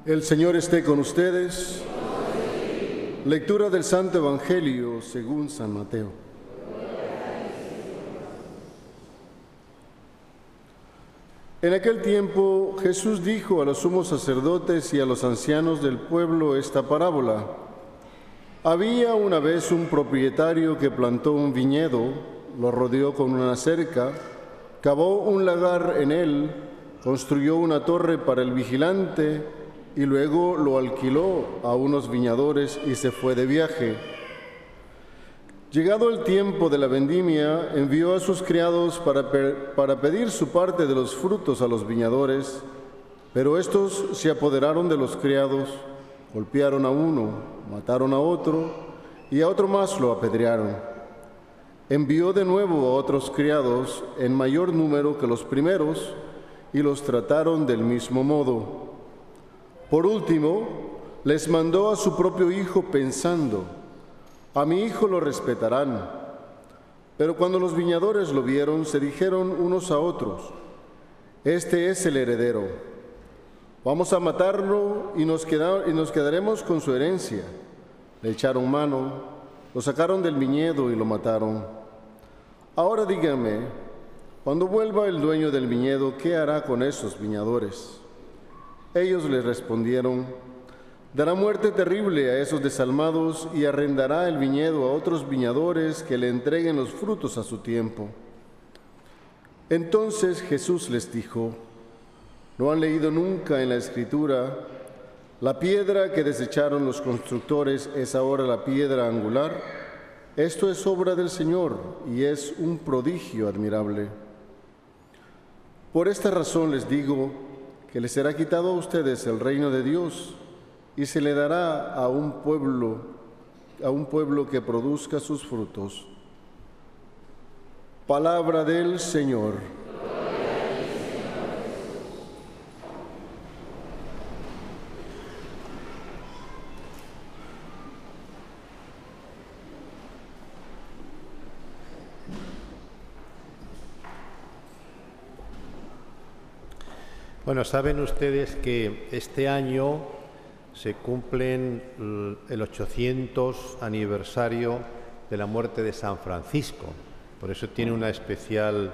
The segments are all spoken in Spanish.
El Señor esté con ustedes. Lectura del Santo Evangelio según San Mateo. En aquel tiempo Jesús dijo a los sumos sacerdotes y a los ancianos del pueblo esta parábola. Había una vez un propietario que plantó un viñedo, lo rodeó con una cerca, cavó un lagar en él, construyó una torre para el vigilante y luego lo alquiló a unos viñadores y se fue de viaje. Llegado el tiempo de la vendimia, envió a sus criados para pedir su parte de los frutos a los viñadores, pero estos se apoderaron de los criados, golpearon a uno, mataron a otro y a otro más lo apedrearon. Envió de nuevo a otros criados en mayor número que los primeros y los trataron del mismo modo. Por último, les mandó a su propio hijo pensando: a mi hijo lo respetarán. Pero cuando los viñadores lo vieron, se dijeron unos a otros: este es el heredero. Vamos a matarlo y nos quedaremos con su herencia. Le echaron mano, lo sacaron del viñedo y lo mataron. Ahora díganme, cuando vuelva el dueño del viñedo, ¿qué hará con esos viñadores? Ellos le respondieron: dará muerte terrible a esos desalmados y arrendará el viñedo a otros viñadores que le entreguen los frutos a su tiempo. Entonces Jesús les dijo: ¿no han leído nunca en la Escritura: la piedra que desecharon los constructores es ahora la piedra angular? Esto es obra del Señor y es un prodigio admirable. Por esta razón les digo que les será quitado a ustedes el reino de Dios y se le dará a un pueblo que produzca sus frutos. Palabra del Señor. Bueno, saben ustedes que este año se cumplen el 800 aniversario de la muerte de San Francisco. Por eso tiene una especial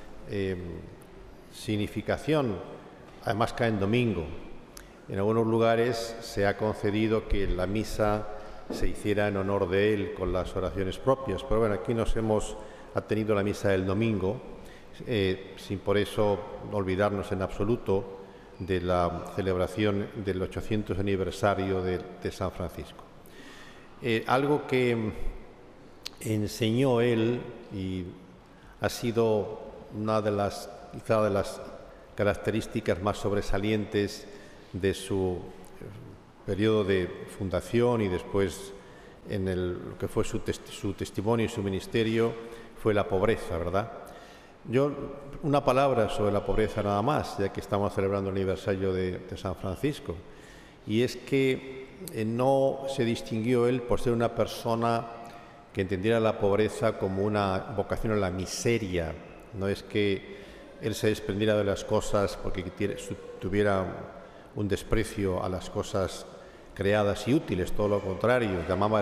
significación. Además cae en domingo. En algunos lugares se ha concedido que la misa se hiciera en honor de él con las oraciones propias. Pero bueno, aquí nos hemos atenido a la misa del domingo, sin por eso olvidarnos en absoluto de la celebración del 800 aniversario de San Francisco. Algo que enseñó él y ha sido una de las características más sobresalientes de su periodo de fundación y después en lo que fue su testimonio y su ministerio, fue la pobreza, ¿verdad? Una palabra sobre la pobreza nada más, ya que estamos celebrando el aniversario de San Francisco, y es que no se distinguió él por ser una persona que entendiera la pobreza como una vocación a la miseria. No es que él se desprendiera de las cosas porque tuviera un desprecio a las cosas creadas y útiles, todo lo contrario, llamaba